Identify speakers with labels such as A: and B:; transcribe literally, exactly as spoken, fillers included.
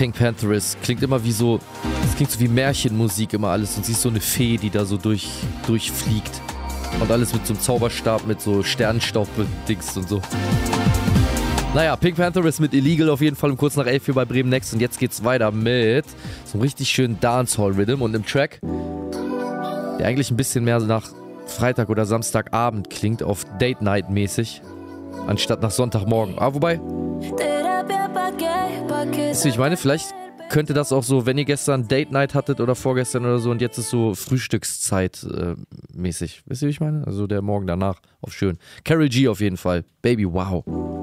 A: Pink Pantheress. Klingt immer wie so, es klingt so wie Märchenmusik immer alles. Und sie ist so eine Fee, die da so durch, durchfliegt. Und alles mit so einem Zauberstab, mit so Sternenstaub bedingst und so. Naja, Pink Pantheress mit Illegal auf jeden Fall um kurz nach elf hier bei Bremen Next. Und jetzt geht's weiter mit so einem richtig schönen Dancehall-Rhythm und einem Track, der eigentlich ein bisschen mehr nach Freitag oder Samstagabend klingt, auf Date-Night-mäßig, anstatt nach Sonntagmorgen. Aber wobei, wisst ihr, ich meine, vielleicht könnte das auch so, wenn ihr gestern Date-Night hattet oder vorgestern oder so und jetzt ist so Frühstückszeit äh, mäßig. Wisst ihr, wie ich meine? Also der Morgen danach, auf schön. Karol G auf jeden Fall. Baby, wow.